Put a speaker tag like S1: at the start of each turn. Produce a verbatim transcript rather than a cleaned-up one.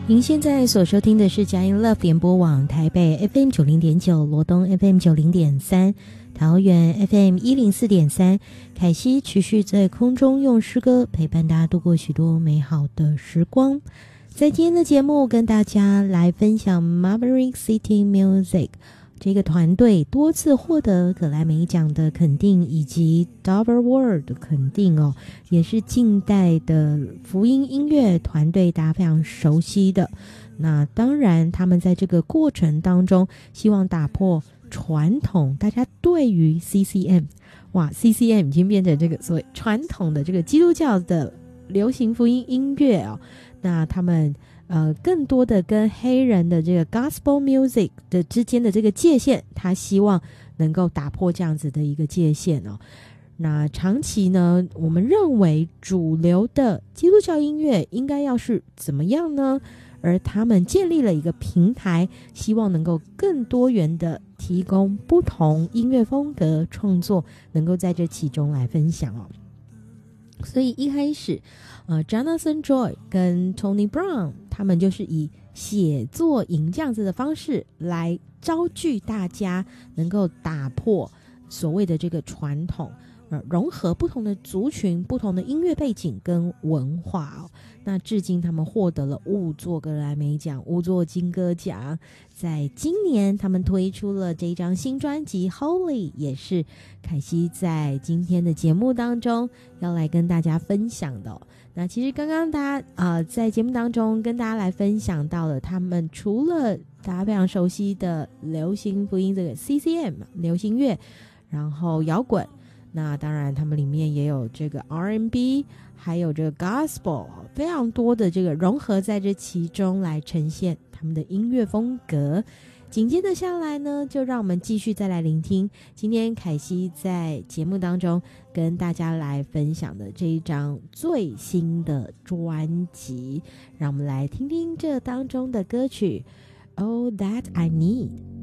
S1: 您现在所收听的是佳音 Love 联播网台北 F M 九零点九，罗东 F M 九零点三，桃园 F M 一零四点三。凯西持续在空中用诗歌陪伴大家度过许多美好的时光。在今天的节目，跟大家来分享 Maverick City Music 这个团队多次获得葛莱美奖的肯定，以及 Dover Award 的肯定哦，也是近代的福音音乐团队，大家非常熟悉的。那当然，他们在这个过程当中，希望打破传统，大家对于 C C M， 哇 ，C C M 已经变成这个所谓传统的这个基督教的流行福音音乐哦。那他们呃，更多的跟黑人的这个 gospel music 的之间的这个界限，他希望能够打破这样子的一个界限哦。那长期呢，我们认为主流的基督教音乐应该要是怎么样呢？而他们建立了一个平台，希望能够更多元的提供不同音乐风格创作，能够在这其中来分享哦。所以一开始呃 Jonathan Joy 跟 Tony Brown 他们就是以写作营这样子的方式来招聚大家，能够打破所谓的这个传统，呃，融合不同的族群、不同的音乐背景跟文化哦。那至今他们获得了五座格莱美奖、五座金歌奖。在今年他们推出了这张新专辑 Holy， 也是凯西在今天的节目当中要来跟大家分享的哦。那其实刚刚大家呃在节目当中跟大家来分享到了，他们除了大家非常熟悉的流行福音这个 C C M 流行乐，然后摇滚，那当然他们里面也有这个 R and B， 还有这个 Gospel， 非常多的这个融合在这其中来呈现他们的音乐风格。紧接着下来呢，就让我们继续再来聆听今天凯西在节目当中跟大家来分享的这一张最新的专辑，让我们来听听这当中的歌曲 All That I Need。